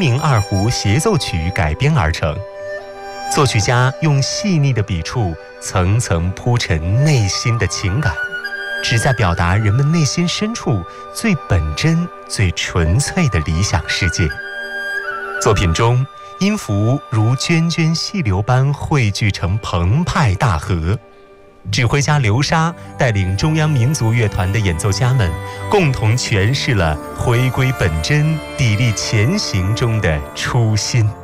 明二胡协奏曲改编而成。作曲家用细腻的笔触层层铺陈内心的情感，旨在表达人们内心深处最本真、最纯粹的理想世界。作品中，音符如涓涓细流般汇聚成澎湃大河。指挥家刘莎带领中央民族乐团的演奏家们，共同诠释了回归本真、砥砺前行中的初心。